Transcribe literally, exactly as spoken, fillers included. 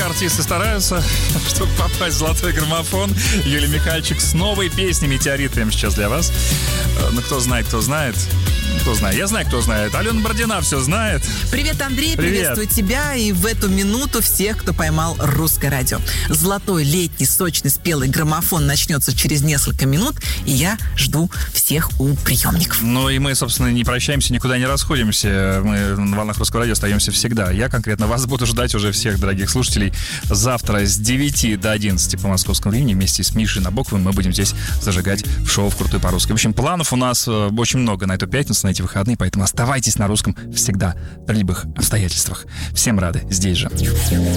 артисты стараются, чтобы попасть в золотой граммофон. Юлия Михальчик с новой песней «Метеорит» прямо сейчас для вас. Ну, кто знает, кто знает. Кто знает? Я знаю, кто знает. Алена Бородина все знает. Привет, Андрей. Привет. Приветствую тебя и в эту минуту всех, кто поймал русское радио. Золотой, летний, сочный, спелый граммофон начнется через несколько минут, и я жду всех у приемников. Ну и мы, собственно, не прощаемся, никуда не расходимся. Мы на волнах русского радио остаемся всегда. Я конкретно вас буду ждать уже всех, дорогих слушателей. Завтра с девяти до одиннадцати по московскому времени вместе с Мишей Набоковым мы будем здесь зажигать в шоу «Вкрутую по-русски». В общем, планов у нас очень много на эту пятницу, на эти выходные, поэтому оставайтесь на русском всегда, при любых обстоятельствах. Всем рады здесь же.